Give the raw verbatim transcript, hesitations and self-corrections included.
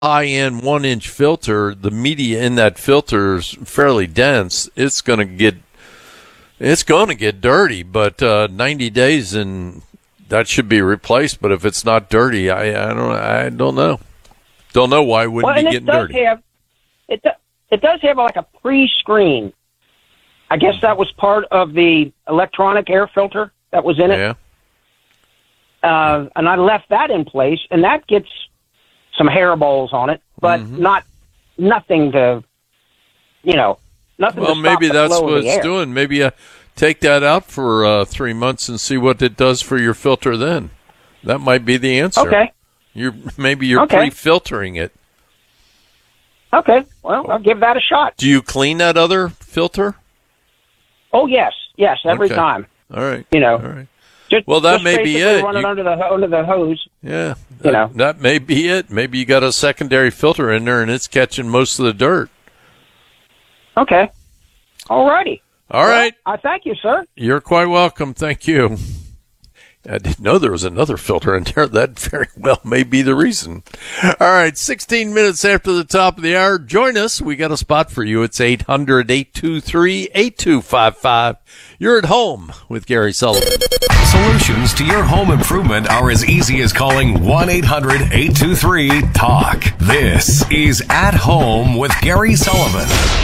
high-end one-inch filter, the media in that filter is fairly dense. It's going to get it's going to get dirty, but uh, ninety days and that should be replaced. But if it's not dirty, I, I don't I don't know. Don't know why it wouldn't well, be getting it does dirty. Have, it, do, it does have like a pre-screen. I guess that was part of the electronic air filter that was in it. Yeah. Uh, and I left that in place, and that gets some hairballs on it, but mm-hmm. not nothing to, you know, nothing well, to stop maybe the that's flow what of the it's air. doing. Maybe uh, take that out for uh, three months and see what it does for your filter then. That might be the answer. Okay. You're, maybe you're okay. pre-filtering it. Okay. Well, I'll give that a shot. Do you clean that other filter? Oh, yes. Yes, every okay. time. All right. You know. All right. Just, well, that just may be basically it. Run it You, under the, under the hose. yeah. That, you know. that may be it. Maybe you got a secondary filter in there and it's catching most of the dirt. Okay. All righty. All well, right. I thank you, sir. You're quite welcome. Thank you. I didn't know there was another filter in there. That very well may be the reason. All right, sixteen minutes after the top of the hour. Join us. We got a spot for you. It's eight hundred, eight two three, eight two five five. You're at home with Gary Sullivan. Solutions to your home improvement are as easy as calling one eight hundred, eight two three, talk. This is At Home with Gary Sullivan.